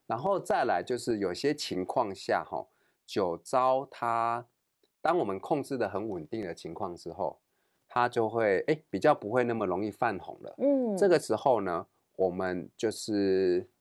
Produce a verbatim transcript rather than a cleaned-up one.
然后再来就是有些情况下哈，酒糟它当我们控制的很稳定的情况之后，它就会哎比较不会那么容易泛红了。嗯，这个时候呢，我们就是